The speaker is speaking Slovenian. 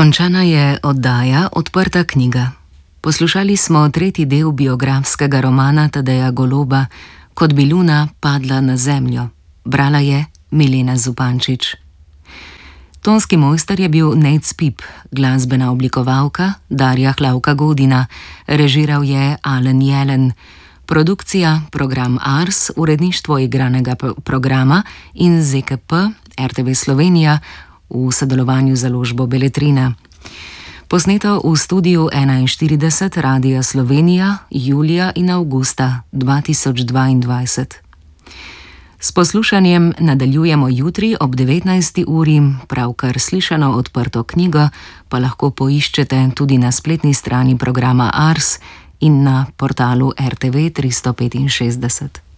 Končana je oddaja Odprta knjiga. Poslušali smo tretji del biografskega romana Tadeja Goloba Kot bi luna padla na zemljo. Brala je Milena Zupančič. Tonski mojster je bil Nejc Pip, glasbena oblikovalka Darja Hlavka Godina, režiral je Alen Jelen. Produkcija program Ars, uredništvo igranega programa in ZKP RTV Slovenija v sodelovanju z založbo Beletrina. Posneto v studiu 41 Radia Slovenija julija in avgusta 2022. S poslušanjem nadaljujemo jutri ob 19. uri, pravkar slišano odprto knjigo pa lahko poiščete tudi na spletni strani programa Ars in na portalu RTV 365.